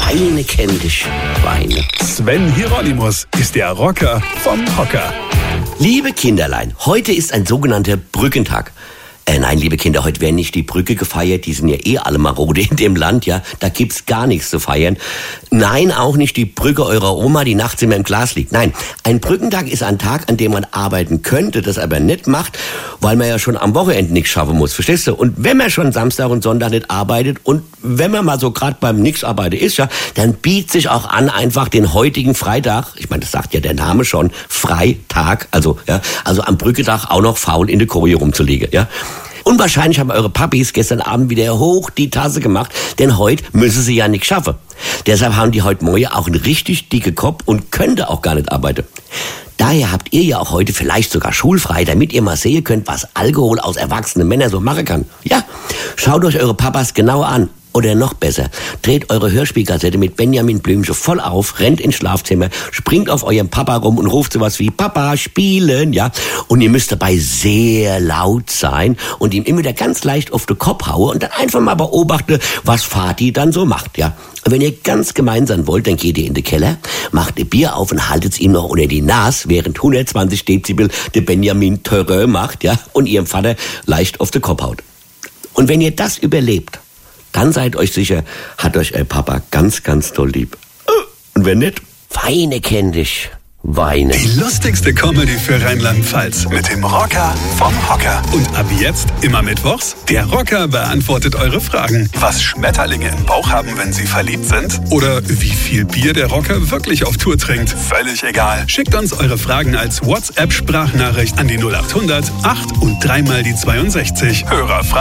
Weine kenn dich, Weine. Sven Hieronymus ist der Rocker vom Hocker. Liebe Kinderlein, heute ist ein sogenannter Brückentag. Nein, liebe Kinder, heute werden nicht die Brücke gefeiert, die sind ja eh alle marode in dem Land, ja, da gibt's gar nichts zu feiern. Nein, auch nicht die Brücke eurer Oma, die nachts immer im Glas liegt. Nein, ein Brückentag ist ein Tag, an dem man arbeiten könnte, das aber nicht macht, weil man ja schon am Wochenende nichts schaffen muss, verstehst du? Und wenn man schon Samstag und Sonntag nicht arbeitet und wenn man mal so gerade beim Nix-Arbeiten ist, ja, dann bietet sich auch an, einfach den heutigen Freitag, ich meine, das sagt ja der Name schon, Freitag, also am Brückentag auch noch faul in der Koje rumzulegen, ja. Und wahrscheinlich haben eure Papis gestern Abend wieder hoch die Tasse gemacht, denn heute müssen sie ja nichts schaffen. Deshalb haben die heute Morgen auch einen richtig dicken Kopf und können auch gar nicht arbeiten. Daher habt ihr ja auch heute vielleicht sogar schulfrei, damit ihr mal sehen könnt, was Alkohol aus erwachsenen Männern so machen kann. Ja, schaut euch eure Papas genauer an. Oder noch besser, dreht eure Hörspielkassette mit Benjamin Blümchen voll auf, rennt ins Schlafzimmer, springt auf eurem Papa rum und ruft sowas wie Papa, spielen, ja. Und ihr müsst dabei sehr laut sein und ihm immer wieder ganz leicht auf den Kopf hauen und dann einfach mal beobachten, was Vati dann so macht, ja. Und wenn ihr ganz gemein sein wollt, dann geht ihr in den Keller, macht ihr Bier auf und haltet's ihm noch unter die Nase, während 120 Dezibel der Benjamin Terrain macht, ja, und ihrem Vater leicht auf den Kopf haut. Und wenn ihr das überlebt, dann seid euch sicher, hat euch euer Papa ganz, ganz toll lieb. Und wenn nicht, Weine kenn dich, Weine. Die lustigste Comedy für Rheinland-Pfalz mit dem Rocker vom Hocker. Und ab jetzt immer mittwochs, der Rocker beantwortet eure Fragen. Was Schmetterlinge im Bauch haben, wenn sie verliebt sind? Oder wie viel Bier der Rocker wirklich auf Tour trinkt? Völlig egal. Schickt uns eure Fragen als WhatsApp-Sprachnachricht an die 0800 8 und 3 mal die 62. Hörerfragen.